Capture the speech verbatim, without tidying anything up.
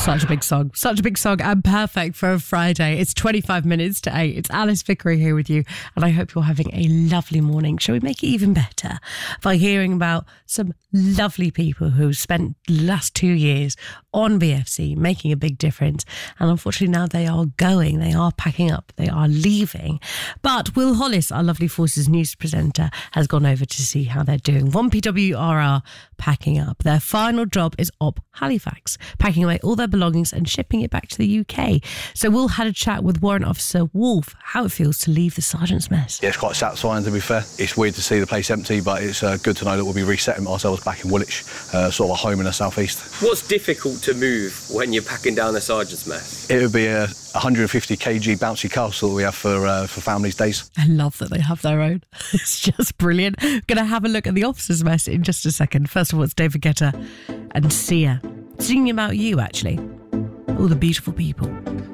Such a big song. Such a big song and perfect for a Friday. It's twenty-five minutes to eight. It's Alice Vickery here with you, and I hope you're having a lovely morning. Shall we make it even better by hearing about some lovely people who spent the last two years on B F C making a big difference, and unfortunately now they are going, they are packing up, they are leaving. But Will Hollis, our lovely Forces News presenter, has gone over to see how they're doing. one P W R are packing up. Their final job is op Halifax, packing away all their belongings and shipping it back to the U K. So Will had a chat with Warrant Officer Wolf, how it feels to leave the sergeant's mess. Yeah, it's quite satisfying, to be fair. It's weird to see the place empty, but it's uh, good to know that we'll be resetting ourselves back in Woolwich, uh, sort of a home in the southeast. What's difficult to move when you're packing down a sergeant's mess? It would be a one hundred fifty kilogram bouncy castle that we have for uh, for families' days. I love that they have their own. It's just brilliant. Going to have a look at the officers' mess in just a second. First of all, it's David Guetta and Sia singing about you, actually. All the beautiful people.